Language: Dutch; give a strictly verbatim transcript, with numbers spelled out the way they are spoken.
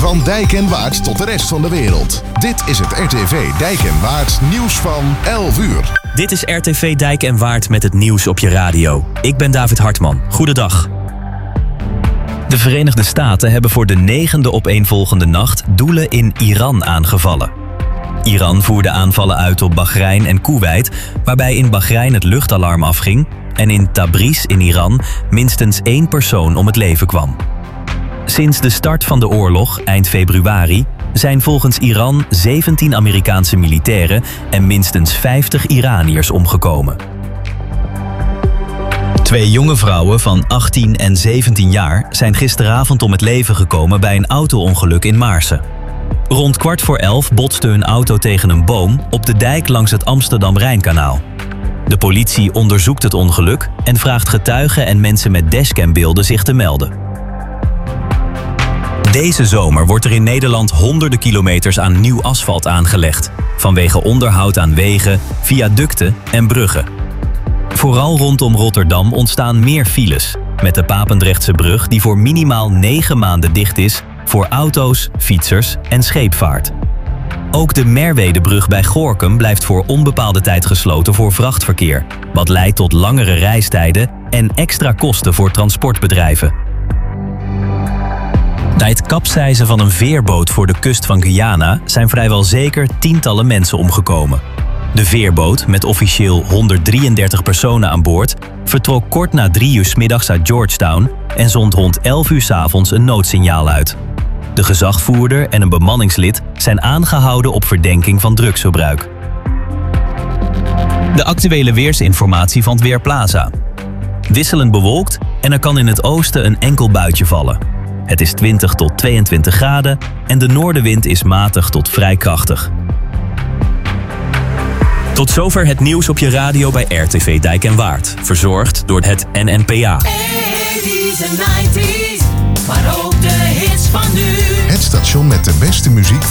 Van Dijk en Waard tot de rest van de wereld. Dit is het R T V Dijk en Waard nieuws van elf uur. Dit is R T V Dijk en Waard met het nieuws op je radio. Ik ben David Hartman. Goedendag. De Verenigde Staten hebben voor de negende opeenvolgende nacht doelen in Iran aangevallen. Iran voerde aanvallen uit op Bahrein en Koeweit, waarbij in Bahrein het luchtalarm afging en in Tabriz in Iran minstens één persoon om het leven kwam. Sinds de start van de oorlog, eind februari, zijn volgens Iran zeventien Amerikaanse militairen en minstens vijftig Iraniërs omgekomen. Twee jonge vrouwen van achttien en zeventien jaar zijn gisteravond om het leven gekomen bij een auto-ongeluk in Maarsen. Rond kwart voor elf botste hun auto tegen een boom op de dijk langs het Amsterdam-Rijnkanaal. De politie onderzoekt het ongeluk en vraagt getuigen en mensen met dashcambeelden zich te melden. Deze zomer wordt er in Nederland honderden kilometers aan nieuw asfalt aangelegd, vanwege onderhoud aan wegen, viaducten en bruggen. Vooral rondom Rotterdam ontstaan meer files, met de Papendrechtse brug die voor minimaal negen maanden dicht is voor auto's, fietsers en scheepvaart. Ook de Merwedebrug bij Gorinchem blijft voor onbepaalde tijd gesloten voor vrachtverkeer, wat leidt tot langere reistijden en extra kosten voor transportbedrijven. Bij het kapseizen van een veerboot voor de kust van Guyana zijn vrijwel zeker tientallen mensen omgekomen. De veerboot, met officieel honderddrieëndertig personen aan boord, vertrok kort na drie uur 's middags uit Georgetown en zond rond elf uur 's avonds een noodsignaal uit. De gezagvoerder en een bemanningslid zijn aangehouden op verdenking van drugsgebruik. De actuele weersinformatie van het Weerplaza. Wisselend bewolkt en er kan in het oosten een enkel buitje vallen. Het is twintig tot tweeëntwintig graden en de noordenwind is matig tot vrij krachtig. Tot zover het nieuws op je radio bij R T V Dijk en Waard. Verzorgd door het N N P A. eighties en nineties, maar ook de hits van nu. Het station met de beste muziek